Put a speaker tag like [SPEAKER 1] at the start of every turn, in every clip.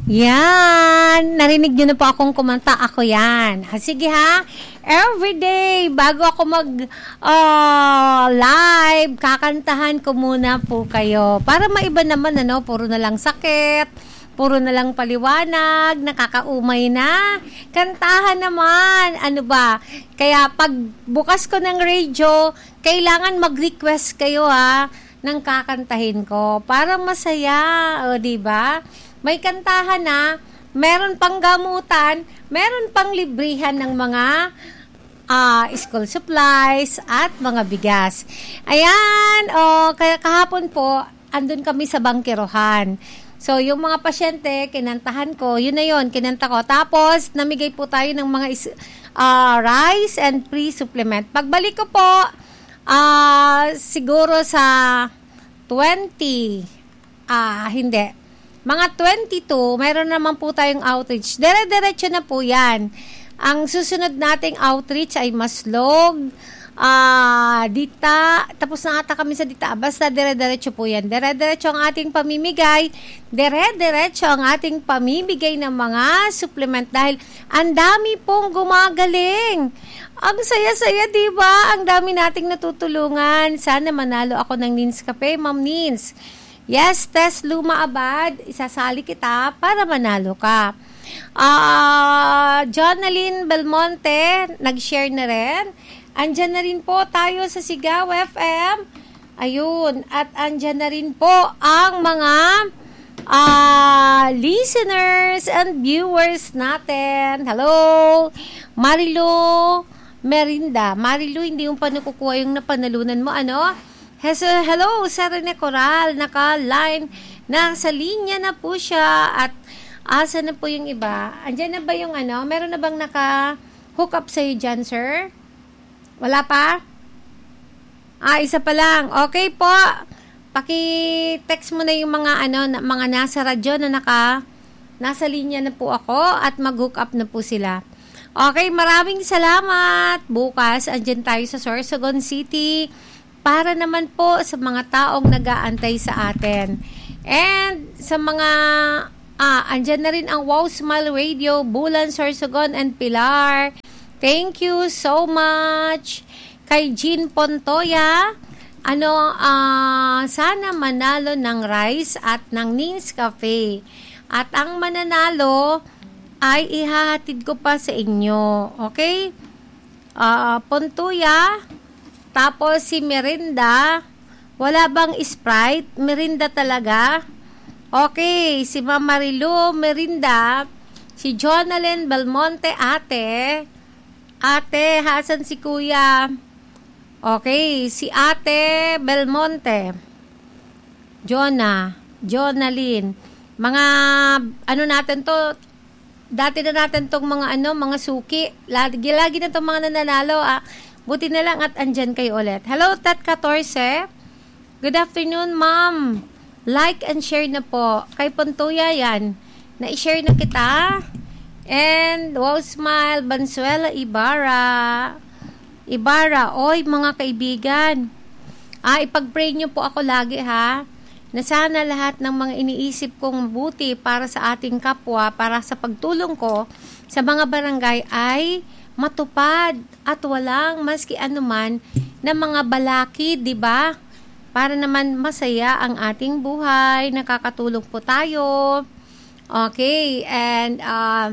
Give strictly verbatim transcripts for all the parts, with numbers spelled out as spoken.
[SPEAKER 1] Yan, narinig nyo na po akong kumanta, ako yan. Ha, sige ha, everyday, bago ako mag uh, live, kakantahan ko muna po kayo. Para maiba naman, ano, puro na lang sakit, puro na lang paliwanag, nakakaumay na. Kantahan naman, ano ba? Kaya pag bukas ko ng radio, kailangan mag-request kayo ha, ng kakantahin ko. Para masaya, o diba? May kantahan na, meron pang gamutan, meron pang librihan ng mga uh, school supplies at mga bigas. Ayan, o, kaya kahapon po, andun kami sa bangkirohan. So, yung mga pasyente, kinantahan ko, yun na yun, kinanta ko. Tapos, namigay po tayo ng mga is, uh, rice and pre-supplement. Pagbalik ko po, uh, siguro sa twenty, ah, uh, hindi, mga twenty-two, mayroon naman po tayong outreach. Dire-diretso na po yan. Ang susunod nating outreach ay Maslog, uh, Dita, tapos na ata kami sa Dita. Basta dire-diretso po yan. Dire-diretso ang ating pamimigay. Dire-diretso ang ating pamimigay ng mga supplement dahil ang dami pong gumagaling. Ang saya-saya, diba? Ang dami nating natutulungan. Sana manalo ako ng Nins Cafe, Ma'am Nins. Yes, Tess Luma Abad, isasali kita para manalo ka. Uh, Jonaline Belmonte, nag-share na rin. Andyan na rin po tayo sa Sigaw F M. Ayun, at andyan na rin po ang mga uh, listeners and viewers natin. Hello, Marilu Merinda. Marilu, hindi yung pa nakukuha yung napanalunan mo, ano? Hello, Serene Coral, naka-line, nasa linya na po siya at asa na po yung iba. Andyan na ba yung ano? Meron na bang naka-hook up sa'yo dyan, sir? Wala pa? Ah, isa pa lang. Okay po. Paki-text mo na yung mga ano, mga nasa radyo na naka, nasa linya na po ako at mag-hook up na po sila. Okay, maraming salamat. Bukas, andyan tayo sa Sorsogon City para naman po sa mga taong nag-aantay sa atin. And sa mga, ah, andyan na rin ang Wow Smile Radio, Bulan, Sorsogon, and Pilar. Thank you so much. Kay Jean Pontoya, ano, ah, sana manalo ng rice at ng Nins Cafe. At ang mananalo ay ihahatid ko pa sa inyo. Okay? Ah, Pontoya, tapos si Merinda, wala bang Sprite? Merinda talaga? Okay, si Mama Marilu, Merinda, si Jonalyn Belmonte, ate, ate, hasan si kuya? Okay, si ate Belmonte, Jonah, Jonalyn, mga, ano natin to, dati na natin tong mga ano, mga suki, lagi, lagi na tong mga nananalo, ah, buti na lang at andyan kayo ulit. Hello, Tat fourteen. Good afternoon, ma'am. Like and share na po. Kay Pontoya yan. Na-share na kita. And, Wow Smile, Bansuela Ibarra. Ibarra, oy mga kaibigan. Ah, ipag-pray nyo po ako lagi ha. Na sana lahat ng mga iniisip kong mabuti para sa ating kapwa, para sa pagtulong ko sa mga barangay ay matupad at walang maski anuman na mga balakid, di ba? Para naman masaya ang ating buhay, nakakatulong po tayo. Okay, and uh,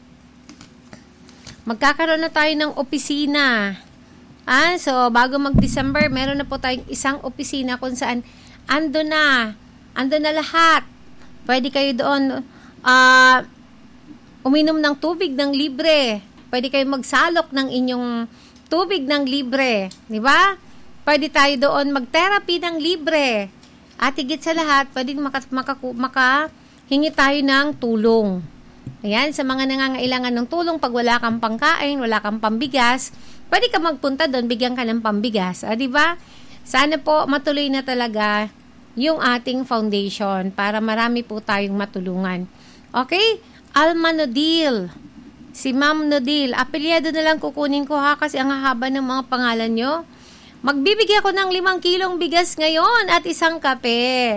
[SPEAKER 1] magkakaroon na tayo ng opisina. Ah, so bago mag-December, meron na po tayong isang opisina kung saan ando na, ando na lahat. Pwede kayo doon uh, uminom ng tubig ng libre. Pwede kayo magsalok ng inyong tubig ng libre. Di ba? Pwede tayo doon mag-therapy ng libre. At higit sa lahat, pwede maka, maka, makahingi tayo ng tulong. Ayan, sa mga nangangailangan ng tulong, pag wala kang pangkain, wala kang pambigas, pwede ka magpunta doon, bigyan ka ng pambigas. Ah, di ba? Sana po matuloy na talaga yung ating foundation para marami po tayong matulungan. Okay? Alma Nodil. Si Ma'am Nodil, apelyado na lang kukunin ko ha kasi ang haba ng mga pangalan nyo. Magbibigay ako ng limang kilong bigas ngayon at isang kape.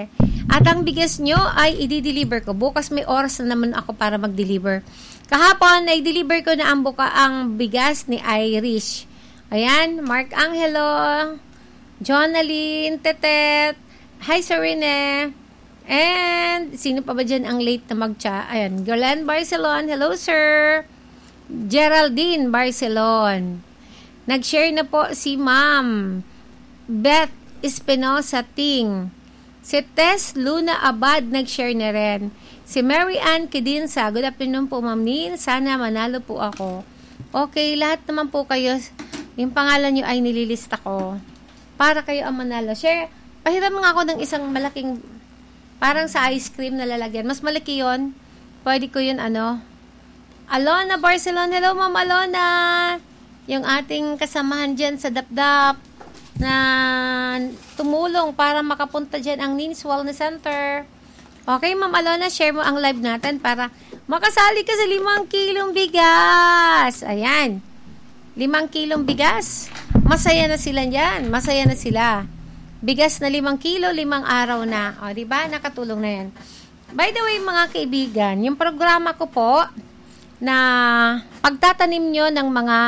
[SPEAKER 1] At ang bigas nyo ay i-deliver ko. Bukas may oras na naman ako para mag-deliver. Kahapon, i-deliver ko na ang, buka, ang bigas ni Irish. Ayan, Mark Angelo, Jonaline, Tetet, hi Serene, and sino pa ba dyan ang late na magcha? Ayan, Glenn Barcelon, hello sir. Geraldine Barcelon. Nag-share na po si Ma'am Beth Espinosa Ting. Si Tess Luna Abad nag-share na rin. Si Mary Ann Kidinsa, good afternoon po Ma'am Nin, sana manalo po ako. Okay, lahat naman po kayo, yung pangalan nyo ay nililista ko para kayo ang manalo. Share, pahiram nga ako ng isang malaking, parang sa ice cream na lalagyan. Mas malaki yon. Pwede ko yun, ano. Alona Barcelona, hello Ma'am Alona. Yung ating kasamahan dyan sa Dapdap na tumulong para makapunta dyan ang Nins Wellness Center. Okay, Ma'am Alona, share mo ang live natin para makasali ka sa limang kilong bigas. Ayan. Limang kilong bigas. Masaya na sila dyan. Masaya na sila. Bigas na limang kilo, limang araw na. O, diba? Nakatulong na yan. By the way, mga kaibigan, yung programa ko po na pagtatanim nyo ng mga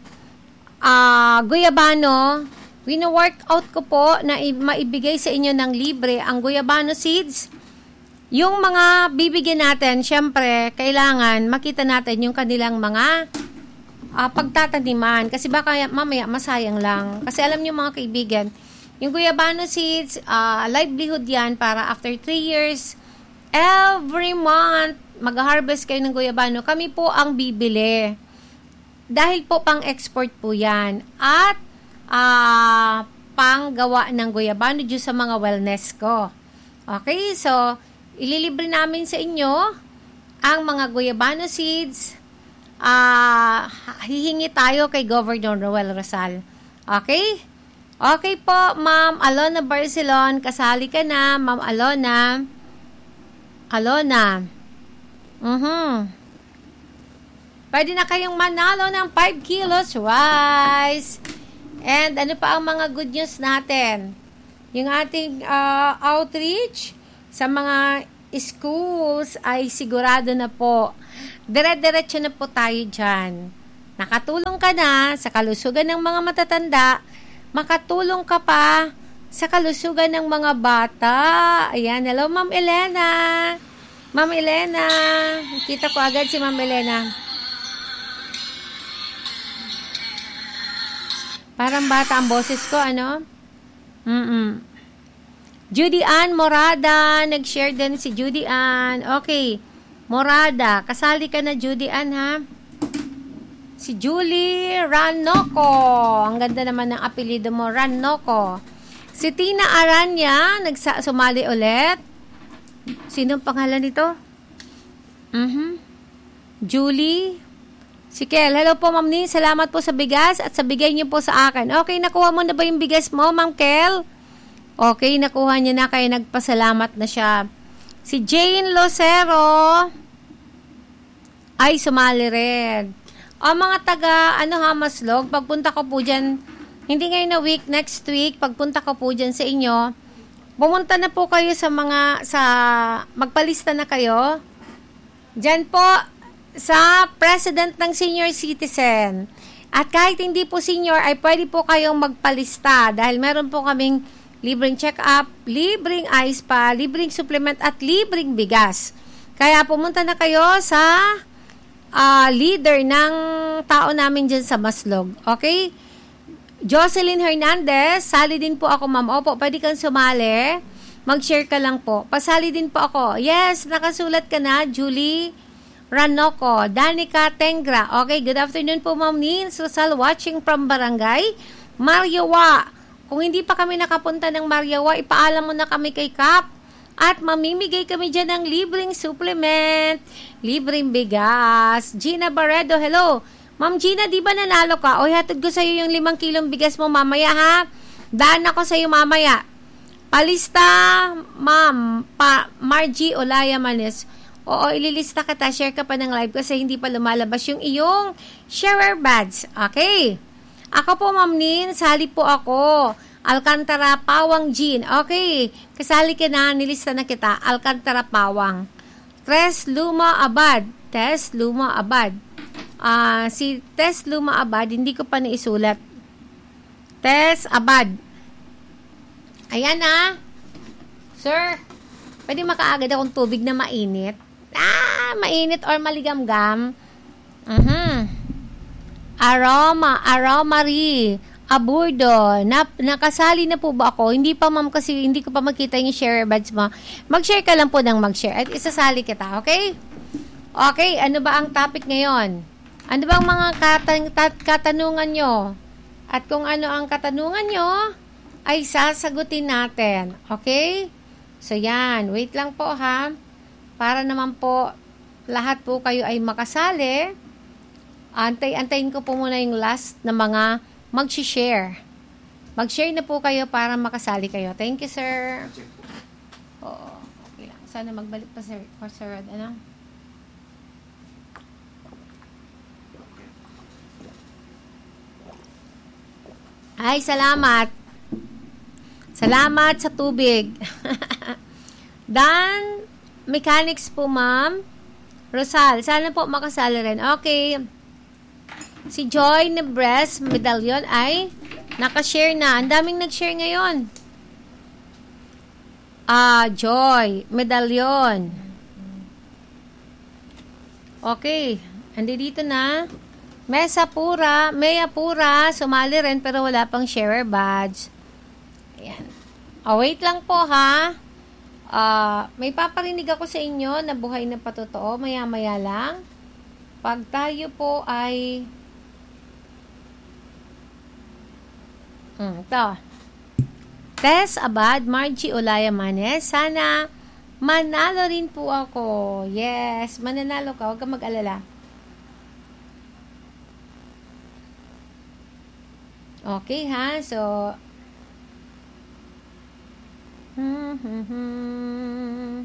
[SPEAKER 1] uh, guyabano, wino-workout ko po na i- maibigay sa inyo ng libre ang guyabano seeds. Yung mga bibigyan natin, syempre, kailangan makita natin yung kanilang mga Uh, pagtataniman. Kasi baka mamaya masayang lang. Kasi alam niyo mga kaibigan, yung guyabano seeds, uh, livelihood yan para after three years, every month, mag-harvest kayo ng guyabano. Kami po ang bibili. Dahil po pang-export po yan. At uh, pang-gawa ng guyabano due sa mga wellness ko. Okay, so ililibre namin sa inyo ang mga guyabano seeds. Ah, uh, hihingi tayo kay Governor Roel Rosal. Okay? Okay po, Ma'am Alona Barcelon, kasali ka na, Ma'am Alona. Alona. Mhm. Pwede na kayong manalo ng five kilos rice. And ano pa ang mga good news natin? Yung ating uh, outreach sa mga schools ay sigurado na po. Dire-diretso na po tayo dyan. Nakatulong ka na sa kalusugan ng mga matatanda, makatulong ka pa sa kalusugan ng mga bata. Ayan, hello Ma'am Elena. Ma'am Elena, kita ko agad si Ma'am Elena. Parang bata ang boses ko, ano? Mm-mm. Judy Ann Morada, nag-share din si Judy Ann. Okay. Morada, kasali ka na Judy Ann, ha? Si Julie Ranoko. Ang ganda naman ng apelido mo, Ranoko. Si Tina Aranya, nagsumali ulit. Sinong pangalan nito? Mhm. Julie. Si Kel, hello po Ma'am Ni, salamat po sa bigas at sa bigay niyo po sa akin. Okay, nakuha mo na ba yung bigas mo, Ma'am Kel? Okay, nakuha niya na, kaya nagpasalamat na siya. Si Jane Lucero ay sumali rin. O mga taga, ano ha, Maslog, pagpunta ko po dyan, hindi ngayon na week, next week, pagpunta ko po dyan sa inyo, pumunta na po kayo sa mga, sa, magpalista na kayo. Dyan po, sa President ng Senior Citizen. At kahit hindi po senior, ay pwede po kayong magpalista dahil meron po kaming libreng check-up, libreng ice pa, libreng supplement at libreng bigas. Kaya pumunta na kayo sa uh, leader ng tao namin dyan sa Maslog. Okay? Jocelyn Hernandez, sali din po ako, ma'am. Opo, pwede kang sumali. Mag-share ka lang po. Pasali din po ako. Yes, nakasulat ka na, Julie Ranoko, Danica Tengra. Okay, good afternoon po, Ma'am Nin Susal, watching from Barangay Maryawa. Kung hindi pa kami nakapunta ng Maryawa, ipaalam mo na kami kay Kap. At mamimigay kami dyan ng libreng supplement, libreng bigas. Gina Barredo, hello. Ma'am Gina, di ba nanalo ka? O, hatid ko sa'yo yung limang kilong bigas mo mamaya, ha? Daan ako sa'yo mamaya. Palista, Ma'am, pa, Margie Olaya Manes. Oo, ililista kita, share ka pa ng live kasi hindi pa lumalabas yung iyong sharer badge. Okay. Ako po, Ma'am Nin, sali po ako. Alcantara Pawang Jean. Okay, kasali ka na, nilista na kita. Alcantara Pawang. Tres Luma Abad. Tess Luma Abad. Uh, si Tess Luma Abad, hindi ko pa naisulat. Tess Abad. Ayan ah. Sir, pwede makaagad akong tubig na mainit? Ah, mainit or maligamgam? Uh-huh. Aroma, Aromary, Aburdo. Na, nakasali na po ba ako? Hindi pa ma'am kasi hindi ko pa makita yung share badge mo. Mag-share ka lang po ng mag-share at isasali kita, okay? Okay, ano ba ang topic ngayon? Ano ba ang mga katan- tat- katanungan nyo? At kung ano ang katanungan nyo, ay sasagutin natin. Okay? So yan, wait lang po ha. Para naman po lahat po kayo ay makasali. Antay-antayin ko po muna yung last na mga mag-share. Mag-share na po kayo para makasali kayo. Thank you, sir. Oo, okay lang. Sana magbalik pa, sir. Or, sir, ano? Ay, salamat. Salamat sa tubig. Dan, mechanics po, ma'am. Rosal, sana po makasali rin. Okay. Si Joy na breast medallion ay nakashare na. Ang daming nag-share ngayon. Ah, Joy, medallion. Okay. Andi dito na. Mesa Pura, Mea Pura, sumali rin pero wala pang sharer badge. Ayan. Oh, wait lang po ha. Uh, may paparinig ako sa inyo na buhay na patotoo. Maya-maya lang. Pag tayo po ay hmm, ito. Tess Abad, Margie Olaya Manes. Sana manalo rin po ako. Yes, mananalo ka. Huwag kang mag-alala. Okay ha, so hmm,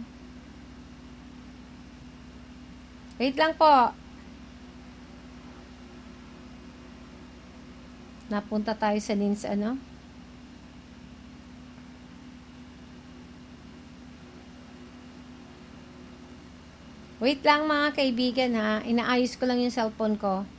[SPEAKER 1] wait lang po. Napunta tayo sa lins ano? Wait lang mga kaibigan ha. Inaayos ko lang yung cellphone ko.